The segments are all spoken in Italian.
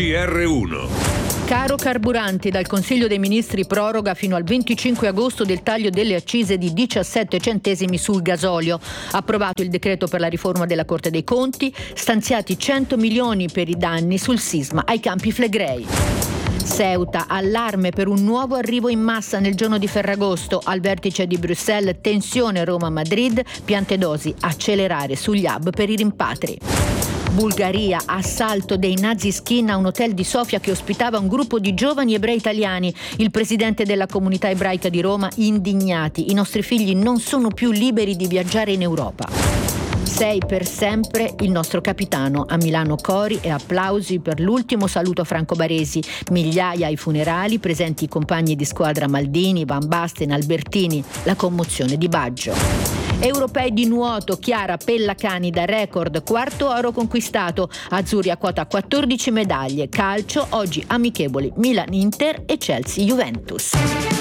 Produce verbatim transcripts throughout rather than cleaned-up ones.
G R uno. Caro carburanti, dal Consiglio dei Ministri proroga fino al venticinque agosto del taglio delle accise di diciassette centesimi sul gasolio. Approvato il decreto per la riforma della Corte dei Conti, stanziati cento milioni per i danni sul sisma ai Campi Flegrei. Ceuta, allarme per un nuovo arrivo in massa nel giorno di Ferragosto. Al vertice di Bruxelles, tensione Roma-Madrid, Piantedosi, accelerare sugli hub per i rimpatri. Bulgaria, assalto dei nazi skin a un hotel di Sofia che ospitava un gruppo di giovani ebrei italiani. Il presidente della comunità ebraica di Roma, indignati. I nostri figli non sono più liberi di viaggiare in Europa. Sei per sempre il nostro capitano. A Milano cori e applausi per l'ultimo saluto a Franco Baresi. Migliaia ai funerali, presenti i compagni di squadra Maldini, Van Basten, Albertini. La commozione di Baggio. Europei di nuoto, Chiara Pellacani da record, quarto oro conquistato. Azzurri a quota quattordici medaglie. Calcio, oggi amichevoli Milan-Inter e Chelsea-Juventus.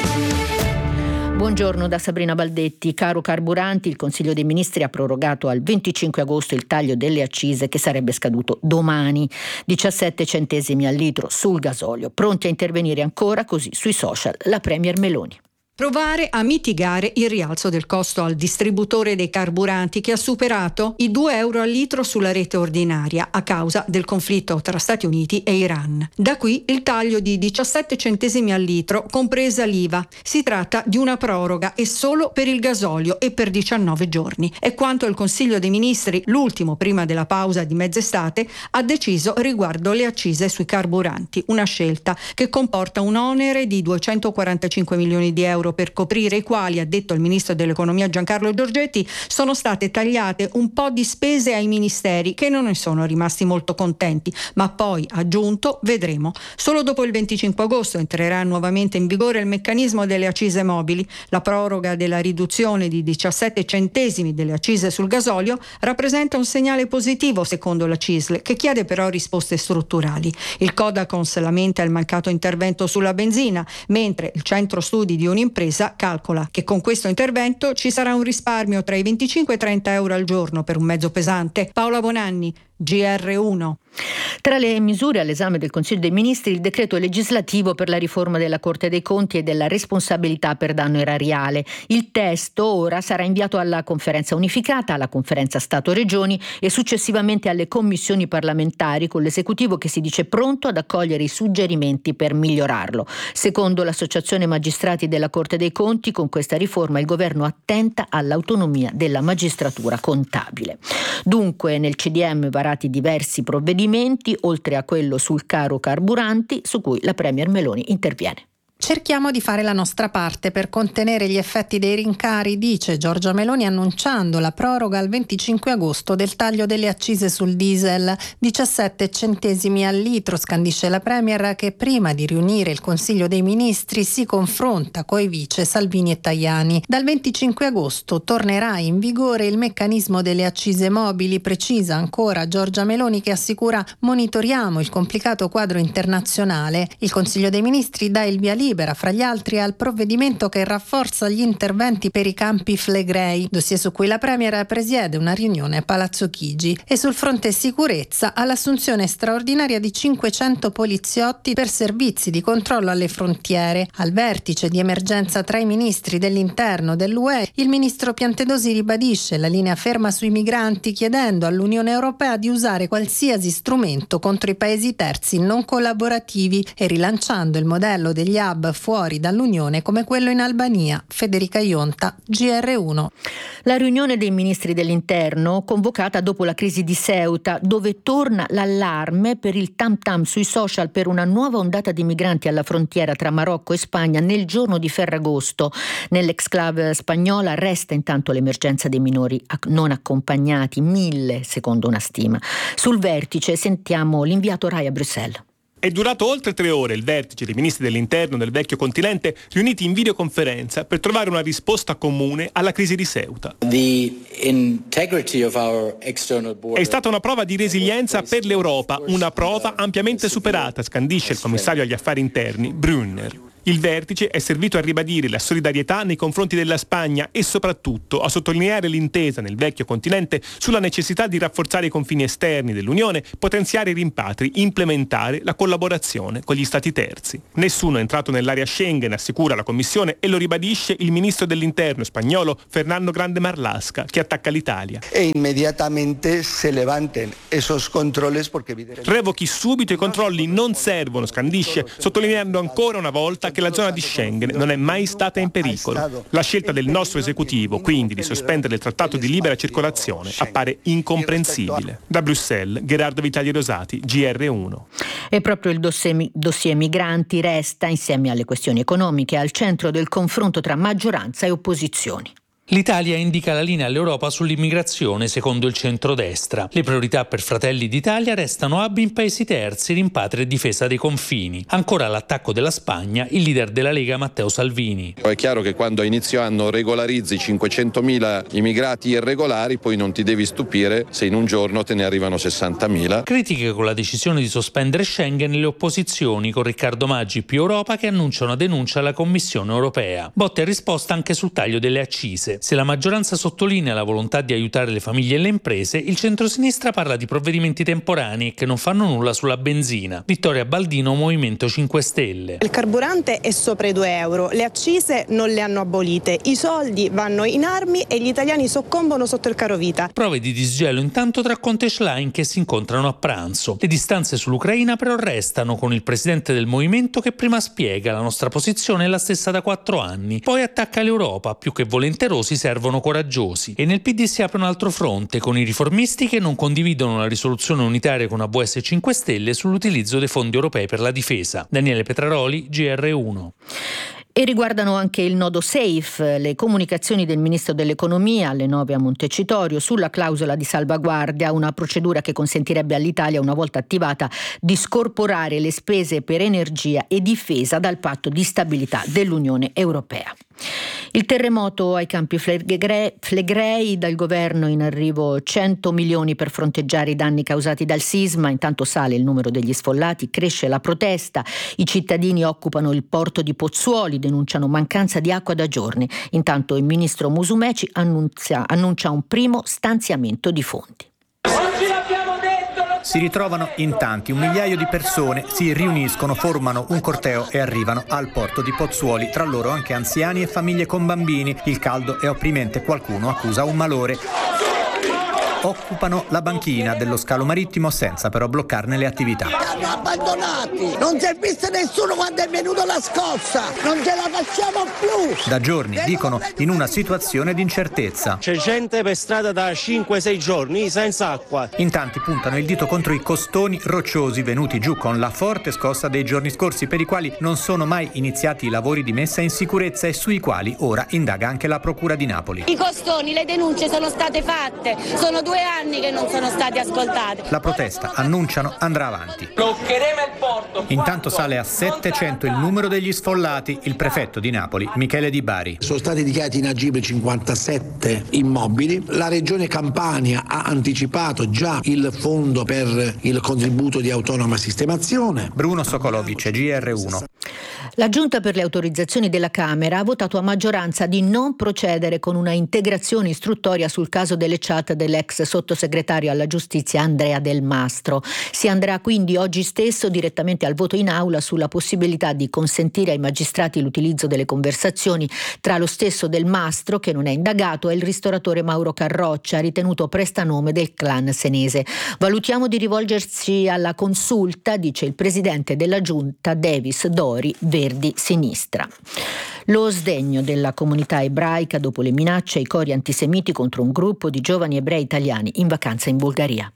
Buongiorno da Sabrina Baldetti. Caro carburanti, il Consiglio dei Ministri ha prorogato al venticinque agosto il taglio delle accise che sarebbe scaduto domani. diciassette centesimi al litro sul gasolio. Pronti a intervenire ancora così sui social la Premier Meloni. Provare a mitigare il rialzo del costo al distributore dei carburanti che ha superato i due euro al litro sulla rete ordinaria a causa del conflitto tra Stati Uniti e Iran. Da qui il taglio di diciassette centesimi al litro, compresa l'I V A. Si tratta di una proroga e solo per il gasolio e per diciannove giorni. È quanto il Consiglio dei Ministri, l'ultimo prima della pausa di mezz'estate, ha deciso riguardo le accise sui carburanti. Una scelta che comporta un onere di duecentoquarantacinque milioni di euro per coprire i quali, ha detto il ministro dell'economia Giancarlo Giorgetti, sono state tagliate un po' di spese ai ministeri che non ne sono rimasti molto contenti, ma poi, ha aggiunto, vedremo. Solo dopo il venticinque agosto entrerà nuovamente in vigore il meccanismo delle accise mobili. La proroga della riduzione di diciassette centesimi delle accise sul gasolio rappresenta un segnale positivo secondo la C I S L, che chiede però risposte strutturali. Il Codacons lamenta il mancato intervento sulla benzina, mentre il centro studi di un'impresa calcola che con questo intervento ci sarà un risparmio tra i venticinque e i trenta euro al giorno per un mezzo pesante. Paola Bonanni, G R uno. Tra le misure all'esame del Consiglio dei Ministri, il decreto legislativo per la riforma della Corte dei Conti e della responsabilità per danno erariale. Il testo ora sarà inviato alla Conferenza Unificata, alla Conferenza Stato-Regioni e successivamente alle commissioni parlamentari, con l'esecutivo che si dice pronto ad accogliere i suggerimenti per migliorarlo. Secondo l'Associazione Magistrati della Corte dei Conti, con questa riforma il governo attenta all'autonomia della magistratura contabile. Dunque, nel C D M varati diversi provvedimenti, oltre a quello sul caro carburanti, su cui la Premier Meloni interviene. Cerchiamo di fare la nostra parte per contenere gli effetti dei rincari, dice Giorgia Meloni annunciando la proroga al venticinque agosto del taglio delle accise sul diesel. diciassette centesimi al litro, scandisce la Premier, che prima di riunire il Consiglio dei Ministri si confronta coi vice Salvini e Tajani. Dal venticinque agosto tornerà in vigore il meccanismo delle accise mobili, precisa ancora Giorgia Meloni, che assicura: monitoriamo il complicato quadro internazionale. Il Consiglio dei Ministri dà il via libera fra gli altri al provvedimento che rafforza gli interventi per i Campi Flegrei, dossier su cui la Premier presiede una riunione a Palazzo Chigi, e sul fronte sicurezza all'assunzione straordinaria di cinquecento poliziotti per servizi di controllo alle frontiere. Al vertice di emergenza tra i ministri dell'interno dell'U E, il ministro Piantedosi ribadisce la linea ferma sui migranti, chiedendo all'Unione Europea di usare qualsiasi strumento contro i paesi terzi non collaborativi e rilanciando il modello degli hub fuori dall'Unione come quello in Albania. Federica Ionta, G R uno. La riunione dei ministri dell'interno convocata dopo la crisi di Ceuta, dove torna l'allarme per il tam tam sui social per una nuova ondata di migranti alla frontiera tra Marocco e Spagna nel giorno di Ferragosto. Nell'exclave spagnola resta intanto l'emergenza dei minori non accompagnati, mille secondo una stima. Sul vertice sentiamo l'inviato Rai a Bruxelles. È durato oltre tre ore il vertice dei ministri dell'interno del vecchio continente riuniti in videoconferenza per trovare una risposta comune alla crisi di Ceuta. È stata una prova di resilienza per l'Europa, una prova ampiamente superata, scandisce il commissario agli affari interni Brunner. Il vertice è servito a ribadire la solidarietà nei confronti della Spagna e soprattutto a sottolineare l'intesa nel vecchio continente sulla necessità di rafforzare i confini esterni dell'Unione, potenziare i rimpatri, implementare la collaborazione con gli Stati terzi. Nessuno è entrato nell'area Schengen, assicura la Commissione, e lo ribadisce il ministro dell'Interno spagnolo Fernando Grande Marlaska, che attacca l'Italia. E immediatamente se levanten esos controles porque revochi subito i controlli, non servono, scandisce, sottolineando ancora una volta che la zona di Schengen non è mai stata in pericolo. La scelta del nostro esecutivo, quindi, di sospendere il trattato di libera circolazione appare incomprensibile. Da Bruxelles, Gerardo Vitali Rosati, G R uno. E proprio il dossier, dossier migranti resta, insieme alle questioni economiche, al centro del confronto tra maggioranza e opposizioni. L'Italia indica la linea all'Europa sull'immigrazione secondo il centrodestra. Le priorità per Fratelli d'Italia restano hub in paesi terzi, rimpatri e difesa dei confini. Ancora l'attacco della Spagna, il leader della Lega Matteo Salvini. È chiaro che quando a inizio anno regolarizzi cinquecentomila immigrati irregolari, poi non ti devi stupire se in un giorno te ne arrivano sessantamila. Critiche con la decisione di sospendere Schengen le opposizioni, con Riccardo Maggi più Europa che annuncia una denuncia alla Commissione europea. Botte e risposta anche sul taglio delle accise. Se la maggioranza sottolinea la volontà di aiutare le famiglie e le imprese, il centrosinistra parla di provvedimenti temporanei che non fanno nulla sulla benzina. Vittoria Baldino, Movimento cinque Stelle. Il carburante è sopra i due euro, le accise non le hanno abolite, i soldi vanno in armi e gli italiani soccombono sotto il carovita. Prove di disgelo intanto tra Conte e Schlein che si incontrano a pranzo. Le distanze sull'Ucraina però restano, con il presidente del Movimento che prima spiega la nostra posizione è la stessa da quattro anni, poi attacca l'Europa, più che volenterosi servono coraggiosi. E nel P D si apre un altro fronte, con i riformisti che non condividono la risoluzione unitaria con A V S cinque Stelle sull'utilizzo dei fondi europei per la difesa. Daniele Petraroli, G R uno. E riguardano anche il nodo safe, le comunicazioni del ministro dell'economia alle nove a Montecitorio sulla clausola di salvaguardia, una procedura che consentirebbe all'Italia, una volta attivata, di scorporare le spese per energia e difesa dal patto di stabilità dell'Unione Europea. Il terremoto ai Campi Flegrei, dal governo in arrivo cento milioni per fronteggiare i danni causati dal sisma. Intanto sale il numero degli sfollati, cresce la protesta, i cittadini occupano il porto di Pozzuoli, denunciano mancanza di acqua da giorni. Intanto il ministro Musumeci annuncia, annuncia un primo stanziamento di fondi. Si ritrovano in tanti, un migliaio di persone si riuniscono, formano un corteo e arrivano al porto di Pozzuoli, tra loro anche anziani e famiglie con bambini. Il caldo è opprimente, qualcuno accusa un malore. Occupano la banchina dello scalo marittimo senza però bloccarne le attività. Li hanno abbandonati, non si è visto nessuno quando è venuta la scossa, non ce la facciamo più. Da giorni, dicono, in una situazione di incertezza. C'è gente per strada da cinque sei giorni senza acqua. In tanti puntano il dito contro i costoni rocciosi venuti giù con la forte scossa dei giorni scorsi, per i quali non sono mai iniziati i lavori di messa in sicurezza e sui quali ora indaga anche la Procura di Napoli. I costoni, le denunce sono state fatte, sono due anni che non sono stati ascoltati. La protesta, annunciano, andrà avanti. Bloccheremo il porto. Intanto sale a settecento il numero degli sfollati. Il prefetto di Napoli, Michele Di Bari. Sono stati dichiarati inagibili cinquantasette immobili. La regione Campania ha anticipato già il fondo per il contributo di autonoma sistemazione. Bruno Sokolovic, G R uno. La Giunta per le autorizzazioni della Camera ha votato a maggioranza di non procedere con una integrazione istruttoria sul caso delle chat dell'ex sottosegretario alla giustizia Andrea Del Mastro. Si andrà quindi oggi stesso direttamente al voto in aula sulla possibilità di consentire ai magistrati l'utilizzo delle conversazioni tra lo stesso Del Mastro, che non è indagato, e il ristoratore Mauro Carroccia, ritenuto prestanome del clan senese. Valutiamo di rivolgerci alla consulta, dice il presidente della Giunta Davis Dori, Verdi Sinistra. Lo sdegno della comunità ebraica dopo le minacce e i cori antisemiti contro un gruppo di giovani ebrei italiani in vacanza in Bulgaria.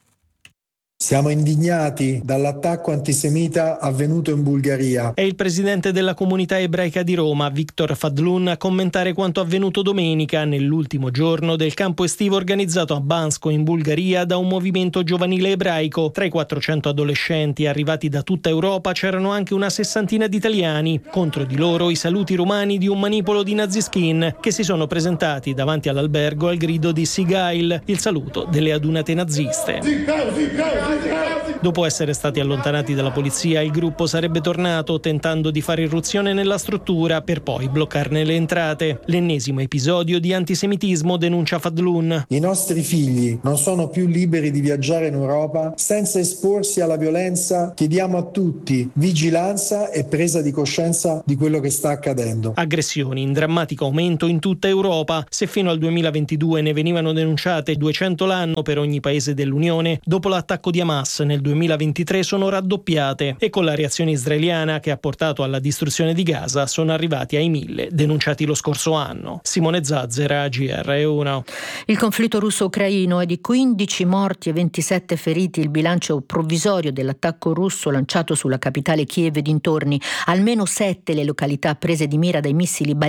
Siamo indignati dall'attacco antisemita avvenuto in Bulgaria. È il presidente della comunità ebraica di Roma, Victor Fadlun, a commentare quanto avvenuto domenica, nell'ultimo giorno del campo estivo organizzato a Bansko in Bulgaria da un movimento giovanile ebraico. Tra i quattrocento adolescenti arrivati da tutta Europa c'erano anche una sessantina di italiani. Contro di loro i saluti romani di un manipolo di naziskin che si sono presentati davanti all'albergo al grido di Sigail, il saluto delle adunate naziste. Dopo essere stati allontanati dalla polizia, il gruppo sarebbe tornato tentando di fare irruzione nella struttura per poi bloccarne le entrate. L'ennesimo episodio di antisemitismo, denuncia Fadlun. I nostri figli non sono più liberi di viaggiare in Europa senza esporsi alla violenza. Chiediamo a tutti vigilanza e presa di coscienza di quello che sta accadendo. Aggressioni in drammatico aumento in tutta Europa. Se fino al duemilaventidue ne venivano denunciate duecento l'anno per ogni paese dell'Unione, dopo l'attacco di Hamas nel duemilaventitré sono raddoppiate e con la reazione israeliana che ha portato alla distruzione di Gaza sono arrivati ai mille denunciati lo scorso anno. Simone Zazzera, G R uno. Il conflitto russo-ucraino è di quindici morti e ventisette feriti il bilancio provvisorio dell'attacco russo lanciato sulla capitale Kiev e dintorni. Almeno sette le località prese di mira dai missili